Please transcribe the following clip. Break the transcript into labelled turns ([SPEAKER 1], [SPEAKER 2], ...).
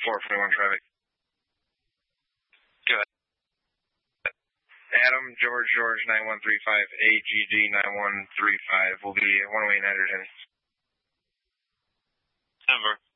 [SPEAKER 1] 441 traffic.
[SPEAKER 2] Go ahead.
[SPEAKER 1] Adam, George, 9135, AGG 9135 will be 108 Henderson.
[SPEAKER 2] Denver.